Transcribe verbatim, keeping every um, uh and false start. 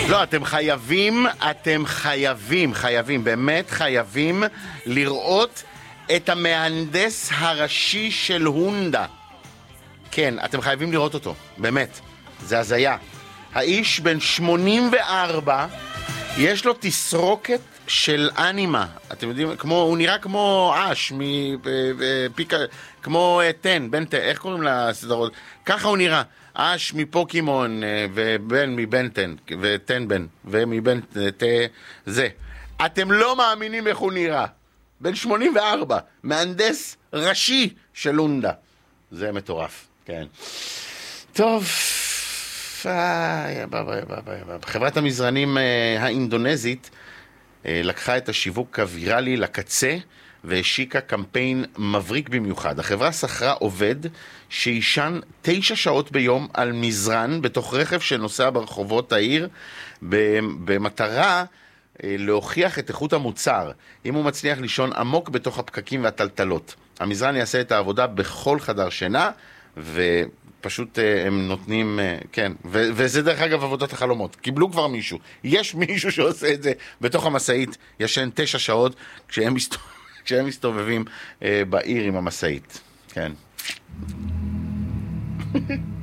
לא, אתם חייבים, אתם חייבים, חייבים, באמת חייבים לראות את המהנדס הראשי של הונדה. כן, אתם חייבים לראות אותו, באמת. זה הזיה. האיש בן שמונים וארבע, יש לו תסרוקת של אנימה. אתם יודעים, כמו, הוא נראה כמו אש, מפיקה, כמו תן, בן תן, איך קוראים לסדרות? ככה הוא נראה. אש מפוקימון, ובן מבן תן, ותן בן, ומבן ת... זה. אתם לא מאמינים איך הוא נראה. בן שמונים וארבע, מהנדס ראשי של הונדה. זה מטורף, כן. טוב, חברת המזרנים האינדונזית לקחה את השיווק הוויראלי לקצה והשיקה קמפיין מבריק במיוחד. החברה שכרה עובד שישן תשע שעות ביום על מזרן בתוך רכב שנוסע ברחובות העיר במטרה להוכיח את איכות המוצר, אם הוא מצליח לישון עמוק בתוך הפקקים והטלטלות. המזרן יעשה את העבודה בכל חדר שינה, ופשוט הם נותנים, כן, ו- וזה דרך אגב עבודת החלומות. קיבלו כבר מישהו, יש מישהו שעושה את זה בתוך המסעית, ישן תשע שעות כשהם, מסתובב, כשהם מסתובבים בעיר עם המסעית. כן.